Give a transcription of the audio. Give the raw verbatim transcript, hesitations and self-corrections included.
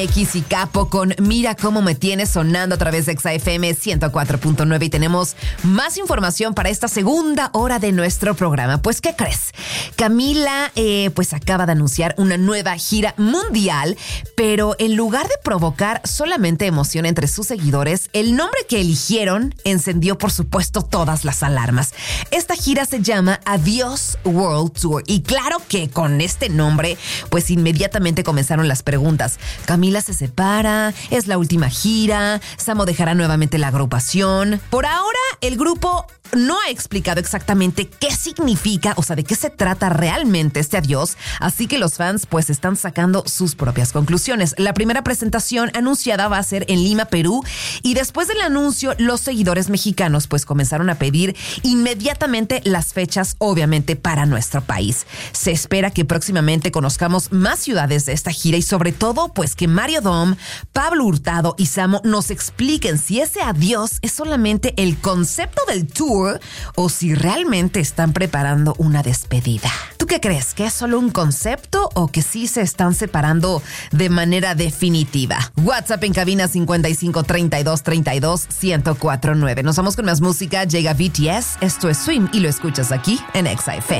X y Capo con Mira cómo me tienes, sonando a través de Exa F M ciento cuatro punto nueve, y tenemos más información para esta segunda hora de nuestro programa. Pues, ¿qué crees? Camila eh, pues acaba de anunciar una nueva gira mundial, pero en lugar de provocar solamente emoción entre sus seguidores, el nombre que eligieron encendió, por supuesto, todas las alarmas. Esta gira se llama Adiós World Tour, y claro que con este nombre pues inmediatamente comenzaron las preguntas. Camila se separa, es la última gira, Samo dejará nuevamente la agrupación. Por ahora, el grupo no ha explicado exactamente qué significa, o sea, de qué se trata realmente este adiós, así que los fans pues están sacando sus propias conclusiones. La primera presentación anunciada va a ser en Lima, Perú, y después del anuncio, los seguidores mexicanos pues comenzaron a pedir inmediatamente las fechas, obviamente, para nuestro país. Se espera que próximamente conozcamos más ciudades de esta gira, y sobre todo pues que Mario Dom, Pablo Hurtado y Samo nos expliquen si ese adiós es solamente el concepto del tour o si realmente están preparando una despedida. ¿Tú qué crees? ¿Que es solo un concepto o que sí se están separando de manera definitiva? WhatsApp en cabina cincuenta y cinco, treinta y dos, treinta y dos, ciento cuatro punto nueve. Nos vamos con más música. Llega B T S, esto es Swim y lo escuchas aquí en Exa F M.